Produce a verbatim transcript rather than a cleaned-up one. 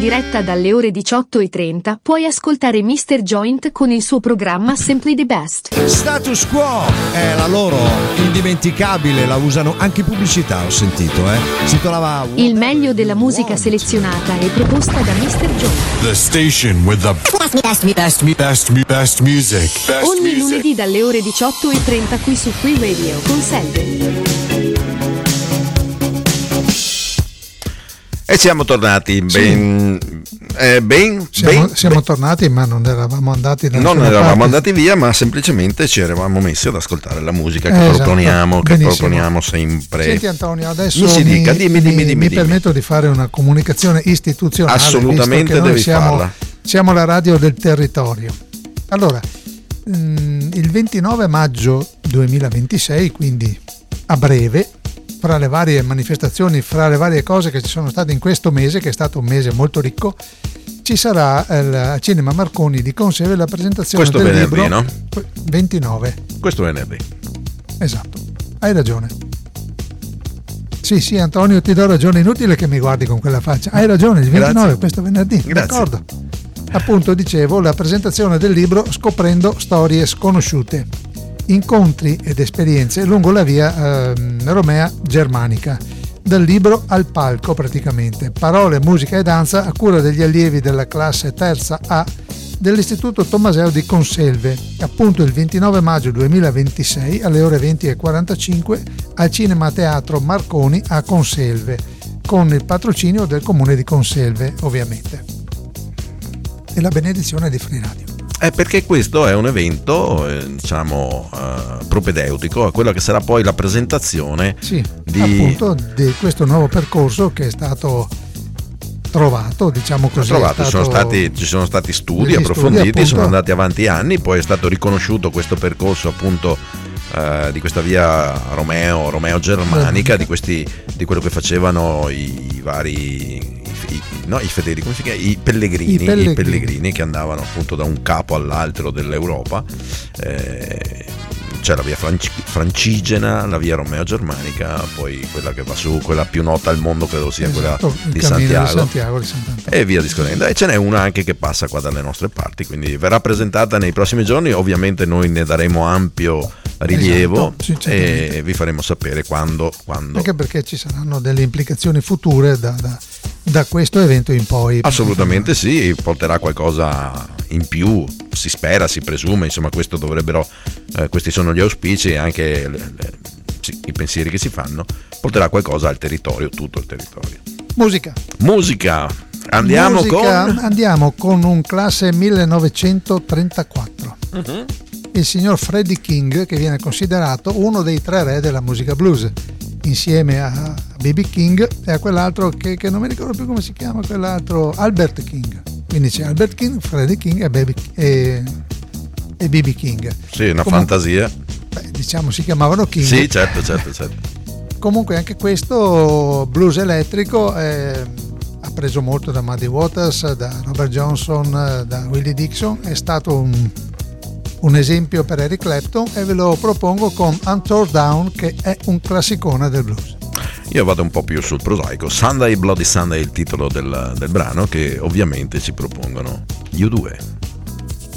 diretta dalle ore diciotto e trenta puoi ascoltare mister Joint con il suo programma Simply the Best. Status Quo è la loro indimenticabile, la usano anche in pubblicità, ho sentito, eh. Si trovava Il meglio della musica selezionata e proposta da mister Joint. The station with the best, best, best, best, best music. Best Ogni music. lunedì dalle ore diciotto e trenta qui su Free Radio con Selve. E siamo tornati ben, eh, ben, siamo, ben siamo ben. tornati, ma non eravamo andati da non nessuna eravamo parte. andati via, ma semplicemente ci eravamo messi ad ascoltare la musica che Eh, esatto. proponiamo, che Benissimo. proponiamo sempre. Senti Antonio, adesso mi si dica, dimmi, dimmi, mi, dimmi, mi dimmi. permetto di fare una comunicazione istituzionale. Assolutamente visto che noi devi siamo, farla. siamo la radio del territorio. Allora, mh, il ventinove maggio duemilaventisei, quindi a breve, fra le varie manifestazioni, fra le varie cose che ci sono state in questo mese, che è stato un mese molto ricco, ci sarà al Cinema Marconi di Conseve la presentazione Questo del venerdì, libro. no? ventinove. Questo venerdì. Esatto, hai ragione. Sì, sì, Antonio, ti do ragione, inutile che mi guardi con quella faccia. Hai ragione, il ventinove, Grazie. questo venerdì, Grazie. d'accordo. Appunto, dicevo, la presentazione del libro Scoprendo storie sconosciute. Incontri ed esperienze lungo la via eh, Romea Germanica, dal libro al palco praticamente, parole, musica e danza a cura degli allievi della classe terza A dell'Istituto Tommaseo di Conselve, appunto il ventinove maggio duemilaventisei alle ore venti e quarantacinque al Cinema Teatro Marconi a Conselve, con il patrocinio del comune di Conselve ovviamente e la benedizione di Free Radio. Eh, perché questo è un evento, eh, diciamo, eh, propedeutico a quella che sarà poi la presentazione Sì, di... appunto di questo nuovo percorso che è stato trovato, diciamo così. Trovato, è ci sono stato... stati, ci sono stati studi degli approfonditi, studi, appunto. sono andati avanti anni, poi è stato riconosciuto questo percorso appunto eh, di questa via Romeo, Romeo Germanica, di, questi, di quello che facevano i vari... I, no, i fedeli, come si chiama? I pellegrini, I pellegrini. i pellegrini che andavano appunto da un capo all'altro dell'Europa. Eh, c'è la via Franci- Francigena, la via Romeo Germanica, poi quella che va su, quella più nota al mondo credo sia Esatto, quella il di cammino Santiago, di Santiago di Sant'Antonio. e via discorrendo. E ce n'è una anche che passa qua dalle nostre parti, quindi verrà presentata nei prossimi giorni. Ovviamente noi ne daremo ampio rilievo, Esatto, sì, certamente. e vi faremo sapere quando, quando. Anche perché ci saranno delle implicazioni future da, da, da questo evento in poi. Assolutamente sì, porterà qualcosa in più, si spera, si presume, insomma questo dovrebbero, eh, questi sono gli auspici e anche le, le, sì, i pensieri che si fanno, porterà qualcosa al territorio, tutto il territorio. Musica. Musica, andiamo Musica, con... Andiamo con un classe millenovecentotrentaquattro. Uh-huh. Il signor Freddie King, che viene considerato uno dei tre re della musica blues, insieme a B B King e a quell'altro che, che non mi ricordo più come si chiama, quell'altro, Albert King. Quindi c'è Albert King, Freddie King e, Baby, e, e B B King. Sì, una Comunque, fantasia. Beh, diciamo si chiamavano King. Sì, certo, certo, certo. Comunque anche questo blues elettrico eh, ha preso molto da Muddy Waters, da Robert Johnson, da Willie Dixon, è stato un, un esempio per Eric Clapton e ve lo propongo con Untorn Down, che è un classicone del blues. Io vado un po' più sul prosaico. Sunday Bloody Sunday è il titolo del, del brano, che ovviamente ci propongono gli U due.